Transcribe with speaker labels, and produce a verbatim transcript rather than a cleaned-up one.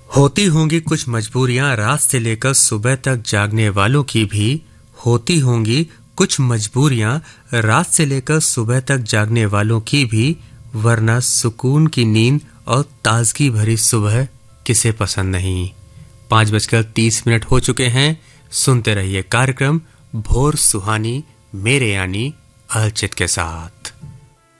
Speaker 1: होती होंगी कुछ मजबूरियां रात से लेकर सुबह तक जागने वालों की भी होती होंगी कुछ मजबूरियां रात से लेकर सुबह तक जागने वालों की भी वरना सुकून की नींद और ताजगी भरी सुबह किसे पसंद नहीं। पांच बजकर तीस मिनट हो चुके हैं। सुनते रहिए कार्यक्रम भोर सुहानी मेरे यानी अलचित के साथ।